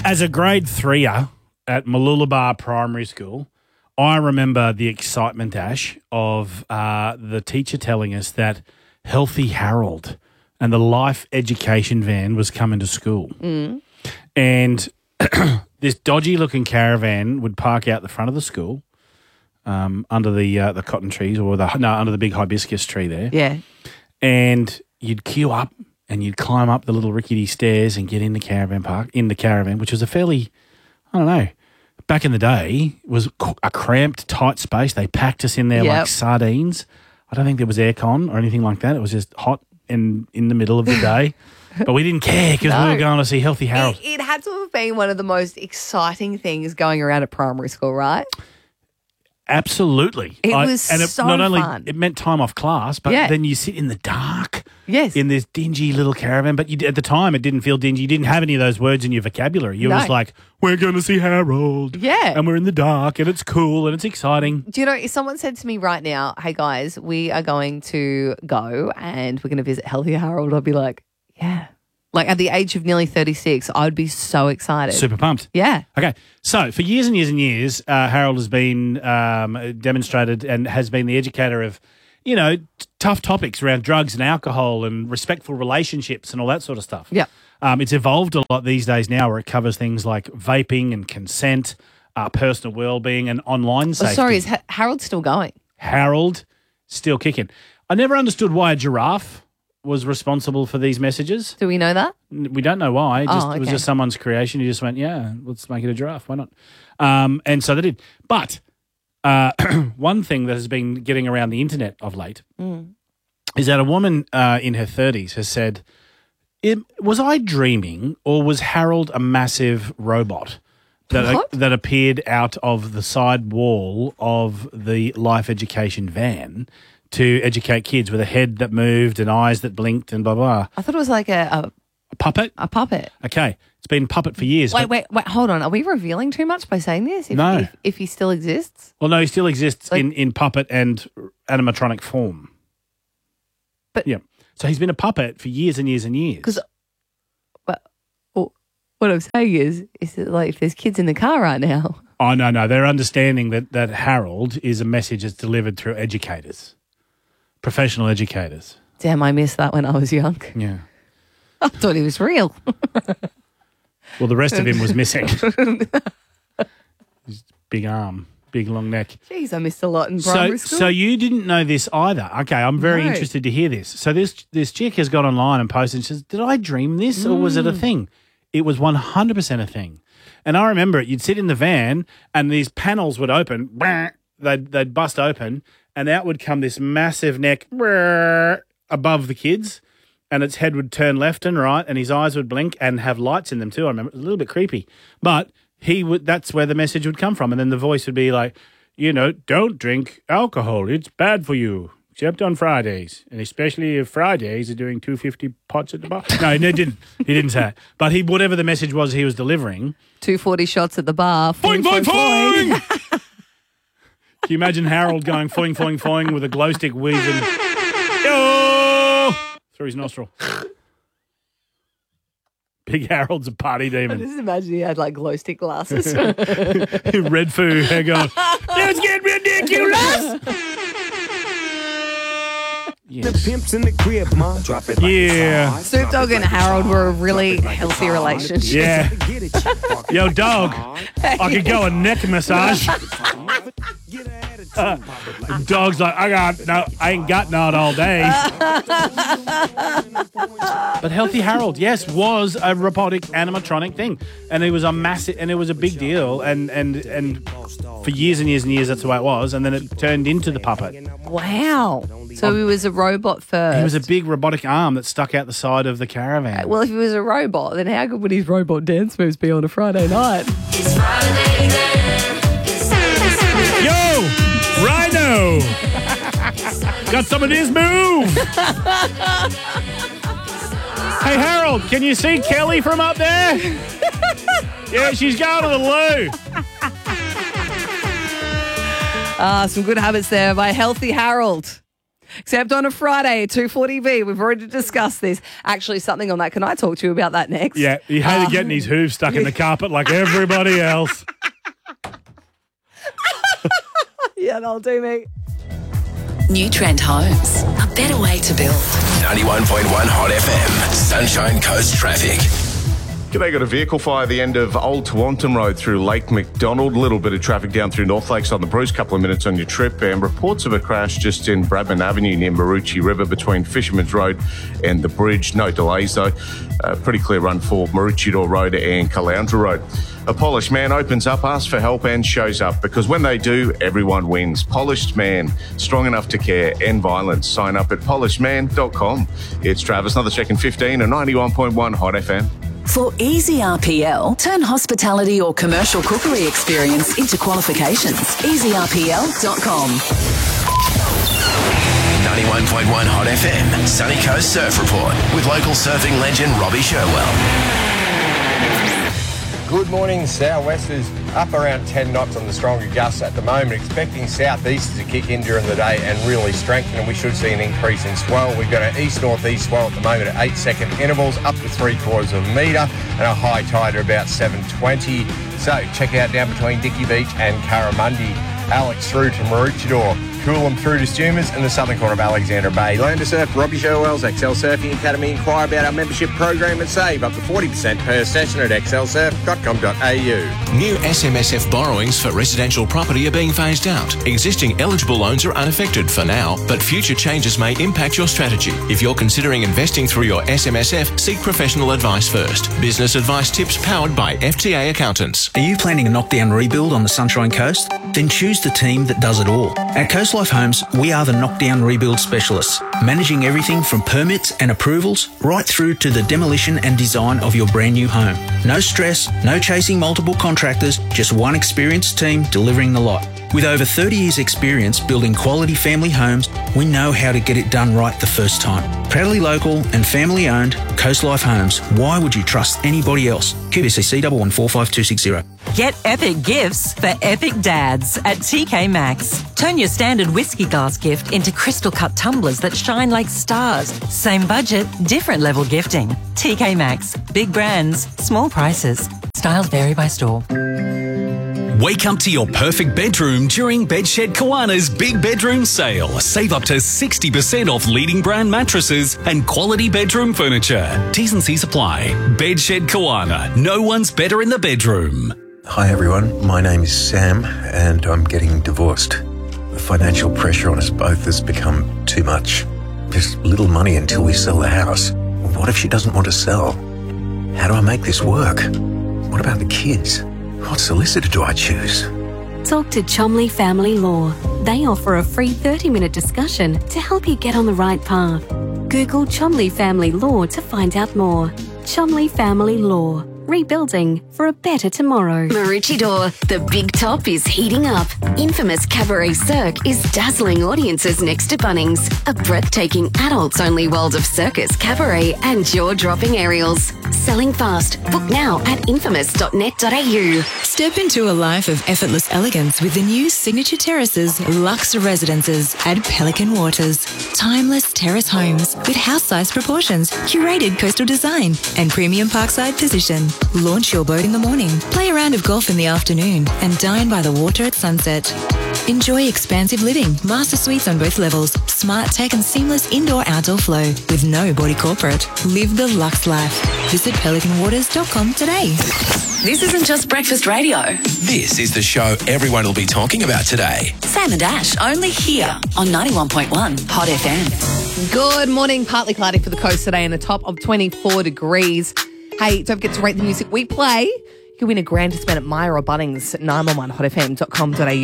As a grade threeer at Mooloolaba Primary School, I remember the excitement, Ash, of the teacher telling us that Healthy Harold and the Life Education van was coming to school. And this dodgy-looking caravan would park out the front of the school under the cotton trees or under the big hibiscus tree there. Yeah. And you'd queue up and you'd climb up the little rickety stairs and get in the caravan, which was a fairly, I don't know, back in the day, was a cramped, tight space. They packed us in there like sardines. I don't think there was aircon or anything like that. It was just hot in the middle of the day. But we didn't care because we were going to see Healthy Harold. It had to have been one of the most exciting things going around at primary school, right? Absolutely. It was so not only fun. It meant time off class, but then you sit in the dark in this dingy little caravan. But at the time, it didn't feel dingy. You didn't have any of those words in your vocabulary. You were just like, we're going to see Harold. Yeah. And we're in the dark and it's cool and it's exciting. Do you know, if someone said to me right now, hey, guys, we are going to go and we're going to visit Healthy Harold, I'd be like, yeah. Like at the age of nearly 36, I would be so excited. Super pumped. Yeah. Okay. So for years and years and years, Harold has been demonstrated and has been the educator of, tough topics around drugs and alcohol and respectful relationships and all that sort of stuff. Yeah. It's evolved a lot these days now where it covers things like vaping and consent, personal well-being and online safety. Oh, sorry, is Harold still going? Harold, still kicking. I never understood why a giraffe was responsible for these messages. Do we know that? We don't know why. It was okay. just someone's creation. He just went, yeah, let's make it a giraffe. Why not? And so they did. But one thing that has been getting around the internet of late is that a woman in her 30s has said, was I dreaming or was Harold a massive robot that appeared out of the side wall of the Life Education van to educate kids with a head that moved and eyes that blinked and blah, blah. I thought it was like a puppet? A puppet. Okay. It's been puppet for years. Wait, hold on. Are we revealing too much by saying this? No. If he still exists? Well, no, he still exists in puppet and animatronic form. But yeah. So he's been a puppet for years and years and years. Because what I'm saying is that like if there's kids in the car right now. Oh, no. They're understanding that Harold is a message that's delivered through educators. Professional educators. Damn, I missed that when I was young. Yeah. I thought he was real. Well, the rest of him was missing. His big arm, big long neck. Jeez, I missed a lot in primary school. So you didn't know this either. Okay, I'm very interested to hear this. So this chick has got online and posted and says, did I dream this or was it a thing? It was 100% a thing. And I remember it. You'd sit in the van and these panels would open. They'd bust open. And out would come this massive neck above the kids, and its head would turn left and right, and his eyes would blink and have lights in them too. I remember it was a little bit creepy, but that's where the message would come from. And then the voice would be like, don't drink alcohol; it's bad for you, except on Fridays, and especially if Fridays are doing 250 pots at the bar. No, he didn't. He didn't say it, but whatever the message was he was delivering. 240 shots at the bar. Foing, foing, foing. Can you imagine Harold going foing, foing, foing with a glow stick weaving through his nostril? Big Harold's a party demon. I just imagine he had like glow stick glasses. Red foo hair going, let's get ridiculous. The pimps in the crib, ma. Drop it like yeah. Snoop Dogg and Harold were a really healthy relationship. Yeah. Yo, dog, I could go a neck massage. Dog's like, I ain't got none all day. But Healthy Harold, yes, was a robotic animatronic thing, and it was a big deal, and for years and years and years that's the way it was, and then it turned into the puppet. Wow. So he was a robot first. He was a big robotic arm that stuck out the side of the caravan. Well, if he was a robot, then how good would his robot dance moves be on a Friday night? It's Friday then. Yo, Rhino, got some of this move. Hey, Harold, can you see Kelly from up there? Yeah, she's going to the loo. Some good habits there by Healthy Harold. Except on a Friday, 2:40B. We've already discussed this. Actually, something on that. Can I talk to you about that next? Yeah, he hated getting his hooves stuck in the carpet like everybody else. Yeah, that'll do me. New Trend Homes, a better way to build. 91.1 Hot FM, Sunshine Coast traffic. G'day, got a vehicle fire at the end of Old Tawantum Road through Lake McDonald. A little bit of traffic down through North Lakes on the Bruce, couple of minutes on your trip. And reports of a crash just in Bradman Avenue near Maroochy River between Fisherman's Road and the bridge. No delays though. Pretty clear run for Maroochydore Road and Caloundra Road. A polished man opens up, asks for help and shows up, because when they do, everyone wins. Polished Man, strong enough to care, end violence. Sign up at polishedman.com. It's Travis, another check in 15 and 91.1 Hot FM. For easy RPL, turn hospitality or commercial cookery experience into qualifications. EasyRPL.com. 91.1 Hot FM, Sunny Coast Surf Report with local surfing legend Robbie Sherwell. Good morning, southwesters up around 10 knots on the stronger gusts at the moment. Expecting southeasters to kick in during the day and really strengthen, and we should see an increase in swell. We've got an east-northeast swell at the moment at 8-second intervals, up to 3/4 of a metre, and a high tide at about 7:20. So check out down between Dickey Beach and Curramundi. Alex through to Maroochydore. Coolum through to Stumas and the southern corner of Alexandra Bay. Learn to surf. Robbie Sherwell's XL Surfing Academy. Inquire about our membership program and save up to 40% per session at xlsurf.com.au. New SMSF borrowings for residential property are being phased out. Existing eligible loans are unaffected for now, but future changes may impact your strategy. If you're considering investing through your SMSF, seek professional advice first. Business advice tips powered by FTA Accountants. Are you planning a knockdown rebuild on the Sunshine Coast? Then choose the team that does it all. At Coast Life Homes, we are the knockdown rebuild specialists, managing everything from permits and approvals right through to the demolition and design of your brand new home. No stress, no chasing multiple contractors, just one experienced team delivering the lot. With over 30 years experience building quality family homes, we know how to get it done right the first time. Proudly local and family owned, Coast Life Homes. Why would you trust anybody else? QBCC 1145 Get epic gifts for epic dads at TK Maxx. Turn your standard whiskey glass gift into crystal cut tumblers that shine like stars. Same budget, different level gifting. TK Maxx. Big brands, small prices. Styles vary by store. Wake up to your perfect bedroom during Bedshed Kiwana's Big Bedroom Sale. Save up to 60% off leading brand mattresses and quality bedroom furniture. T's and C's apply. Bedshed Kiwana. No one's better in the bedroom. Hi everyone, my name is Sam and I'm getting divorced. The financial pressure on us both has become too much. There's little money until we sell the house. What if she doesn't want to sell? How do I make this work? What about the kids? What solicitor do I choose? Talk to Chomley Family Law. They offer a free 30-minute discussion to help you get on the right path. Google Chomley Family Law to find out more. Chomley Family Law. Rebuilding for a better tomorrow. Maroochydore, the big top is heating up. Infamous Cabaret Cirque is dazzling audiences next to Bunnings. A breathtaking adults-only world of circus, cabaret and jaw-dropping aerials. Selling fast. Book now at infamous.net.au. Step into a life of effortless elegance with the new Signature Terraces Luxe Residences at Pelican Waters. Timeless terrace homes with house-sized proportions, curated coastal design and premium parkside position. Launch your boat in the morning, play a round of golf in the afternoon, and dine by the water at sunset. Enjoy expansive living, master suites on both levels, smart tech and seamless indoor-outdoor flow with no body corporate. Live the luxe life. Visit pelicanwaters.com today. This isn't just breakfast radio. This is the show everyone will be talking about today. Sam and Ash, only here on 91.1 Hot FM. Good morning. Partly cloudy for the coast today and a top of 24 degrees. Hey, don't forget to rate the music we play. You can win a grand to spend at Myer or Bunnings at 911hotfm.com.au.